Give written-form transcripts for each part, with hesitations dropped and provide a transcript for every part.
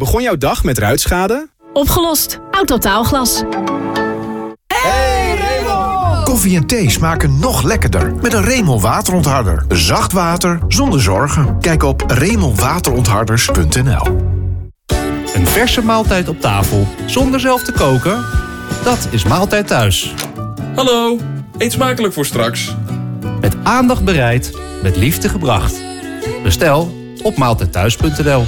begon jouw dag met ruitschade? Opgelost. Autotaalglas. Hey Remel! Koffie en thee smaken nog lekkerder met een Remel waterontharder. Zacht water zonder zorgen. Kijk op remelwaterontharders.nl. Een verse maaltijd op tafel zonder zelf te koken? Dat is Maaltijd Thuis. Hallo, eet smakelijk voor straks. Met aandacht bereid, met liefde gebracht. Bestel op maaltijdthuis.nl.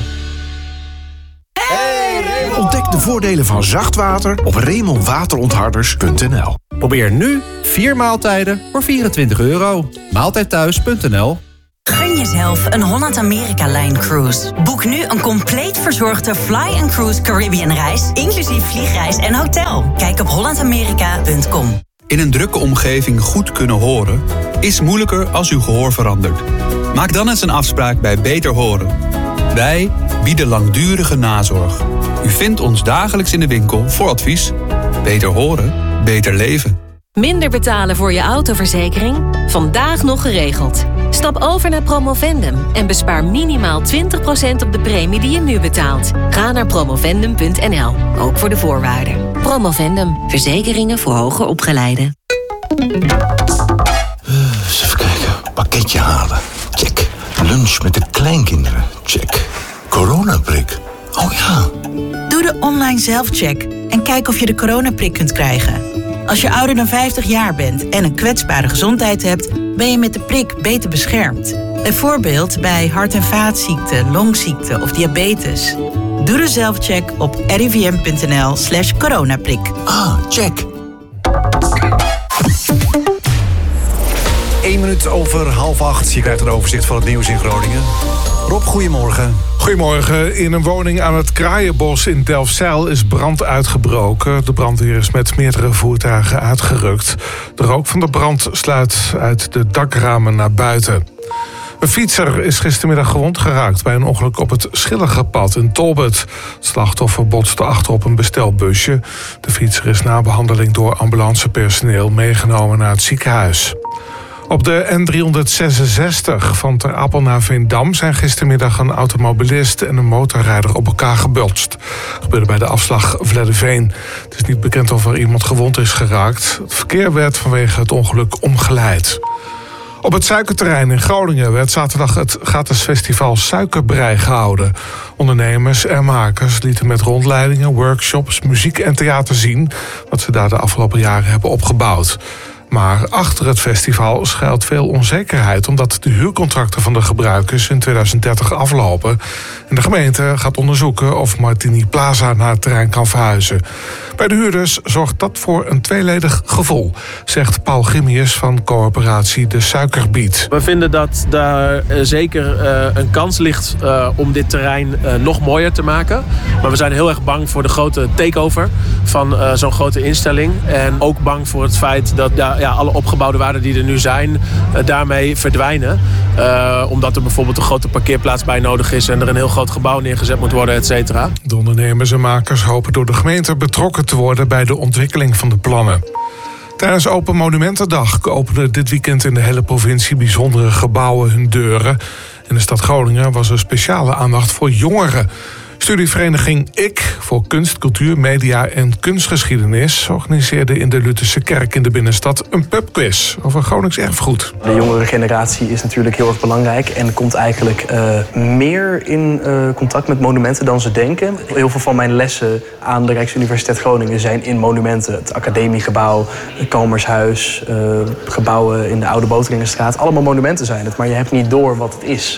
Ontdek de voordelen van zacht water op remelwaterontharders.nl. Probeer nu 4 maaltijden voor €24. Maaltijdthuis.nl. Gun jezelf een Holland-Amerika-lijn cruise. Boek nu een compleet verzorgde Fly & Cruise Caribbean reis, inclusief vliegreis en hotel. Kijk op hollandamerika.com. In een drukke omgeving goed kunnen horen is moeilijker als uw gehoor verandert. Maak dan eens een afspraak bij Beter Horen. Wij bieden langdurige nazorg. U vindt ons dagelijks in de winkel voor advies. Beter horen, beter leven. Minder betalen voor je autoverzekering? Vandaag nog geregeld. Stap over naar Promovendum en bespaar minimaal 20% op de premie die je nu betaalt. Ga naar promovendum.nl, ook voor de voorwaarden. Promovendum, verzekeringen voor hoger opgeleiden. Eens even kijken, pakketje halen. Check. Lunch met de kleinkinderen. Check. Coronaprik. Oh ja. Doe de online zelfcheck en kijk of je de coronaprik kunt krijgen. Als je ouder dan 50 jaar bent en een kwetsbare gezondheid hebt, ben je met de prik beter beschermd. Bijvoorbeeld bij hart- en vaatziekten, longziekten of diabetes. Doe de zelfcheck op rivm.nl/coronaprik. Ah, check. 1 minuut over 7:30. Je krijgt een overzicht van het nieuws in Groningen. Rob, goedemorgen. Goedemorgen. In een woning aan het Kraaienbos in Delfzijl is brand uitgebroken. De brandweer is met meerdere voertuigen uitgerukt. De rook van de brand sluit uit de dakramen naar buiten. Een fietser is gistermiddag gewond geraakt bij een ongeluk op het Schilligepad in Tolbert. Het slachtoffer botste achterop een bestelbusje. De fietser is na behandeling door ambulancepersoneel meegenomen naar het ziekenhuis. Op de N366 van Ter Apel naar Veendam zijn gistermiddag een automobilist en een motorrijder op elkaar gebotst. Dat gebeurde bij de afslag Vledderveen. Het is niet bekend of er iemand gewond is geraakt. Het verkeer werd vanwege het ongeluk omgeleid. Op het suikerterrein in Groningen werd zaterdag het gratis festival Suikerbrei gehouden. Ondernemers en makers lieten met rondleidingen, workshops, muziek en theater zien wat ze daar de afgelopen jaren hebben opgebouwd. Maar achter het festival schuilt veel onzekerheid, omdat de huurcontracten van de gebruikers in 2030 aflopen. En de gemeente gaat onderzoeken of Martini Plaza naar het terrein kan verhuizen. Bij de huurders zorgt dat voor een tweeledig gevoel, zegt Paul Gimmius van coöperatie De Suikerbiet. We vinden dat daar zeker een kans ligt om dit terrein nog mooier te maken. Maar we zijn heel erg bang voor de grote takeover van zo'n grote instelling. En ook bang voor het feit dat alle opgebouwde waarden die er nu zijn daarmee verdwijnen. Omdat er bijvoorbeeld een grote parkeerplaats bij nodig is en er een heel groot gebouw neergezet moet worden, et cetera. De ondernemers en makers hopen door de gemeente betrokken te worden bij de ontwikkeling van de plannen. Tijdens Open Monumentendag openen dit weekend in de hele provincie bijzondere gebouwen hun deuren. In de stad Groningen was er speciale aandacht voor jongeren. Studievereniging Ik voor kunst, cultuur, media en kunstgeschiedenis organiseerde in de Lutherse kerk in de binnenstad een pubquiz over Gronings erfgoed. De jongere generatie is natuurlijk heel erg belangrijk en komt eigenlijk meer in contact met monumenten dan ze denken. Heel veel van mijn lessen aan de Rijksuniversiteit Groningen zijn in monumenten. Het academiegebouw, het Kalmershuis, gebouwen in de Oude Boteringenstraat. Allemaal monumenten zijn het, maar je hebt niet door wat het is.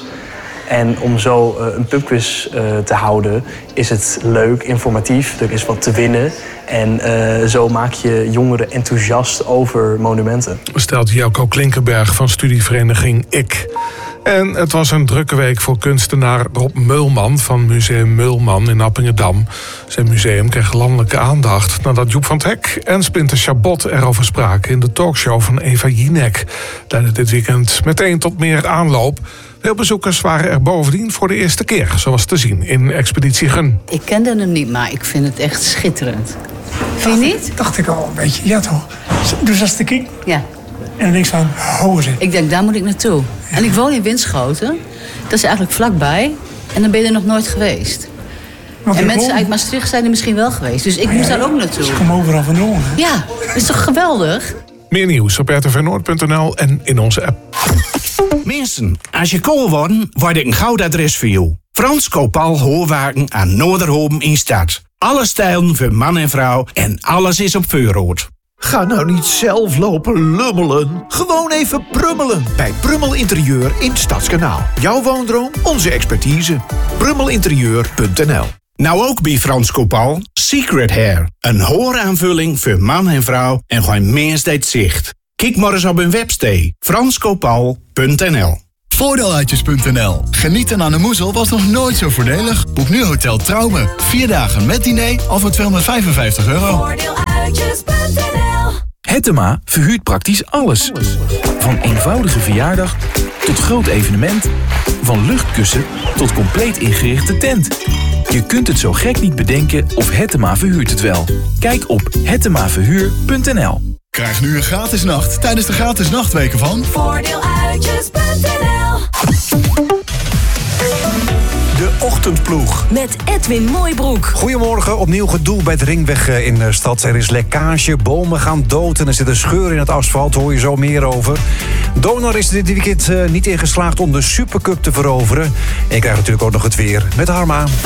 En om zo een pubquiz te houden is het leuk, informatief. Er is wat te winnen. En zo maak je jongeren enthousiast over monumenten. Stelt Jelko Klinkenberg van studievereniging Ik. En het was een drukke week voor kunstenaar Rob Meulman van Museum Meulman in Appingedam. Zijn museum kreeg landelijke aandacht nadat Joep van 't Hek en Splinter Chabot erover spraken in de talkshow van Eva Jinek. Leidde dit weekend meteen tot meer aanloop. Veel bezoekers waren er bovendien voor de eerste keer, zoals te zien in Expeditie Gun. Ik kende hem niet, maar ik vind het echt schitterend. Vind je niet? Dacht ik al een beetje, ja toch. Dus als de kijk. Ja. En dan denk ik van, hozen. Ik denk, daar moet ik naartoe. Ja. En ik woon in Winschoten. Dat is eigenlijk vlakbij. En dan ben je er nog nooit geweest. En mensen uit Maastricht zijn er misschien wel geweest. Dus ik moest daar ook naartoe. Ze komen overal vandaan. Ja, dat is toch geweldig? Meer nieuws op rtvnoord.nl en in onze app. Mensen, als je kool wordt ik een goud adres voor jou. Frans Kopal Hoorwaken aan Noorderholm in Stad. Alle stijlen voor man en vrouw en alles is op voorraad. Ga nou niet zelf lopen lummelen. Gewoon even prummelen bij Prummel Interieur in Stadskanaal. Jouw woondroom, onze expertise. Prummelinterieur.nl. Nou ook bij Frans Kopal, Secret Hair. Een hooraanvulling voor man en vrouw en gewoon meest zicht. Kijk maar eens op hun website, franskopal.nl. Voordeeluitjes.nl. Genieten aan de Moezel was nog nooit zo voordelig. Boek nu Hotel Trouwen. 4 dagen met diner al voor €255. Voordeeluitjes.nl. Hettema verhuurt praktisch alles. Van eenvoudige verjaardag tot groot evenement. Van luchtkussen tot compleet ingerichte tent. Je kunt het zo gek niet bedenken of Hettema verhuurt het wel. Kijk op hettemaverhuur.nl. Krijg nu een gratis nacht tijdens de gratis nachtweken van Voordeeluitjes.nl. De Ochtendploeg. Met Edwin Mooibroek. Goedemorgen, opnieuw gedoe bij de ringweg in de stad. Er is lekkage, bomen gaan dood en er zit een scheur in het asfalt. Hoor je zo meer over. Donar is dit weekend niet in geslaagd om de Supercup te veroveren. En je krijgt natuurlijk ook nog het weer met Harma.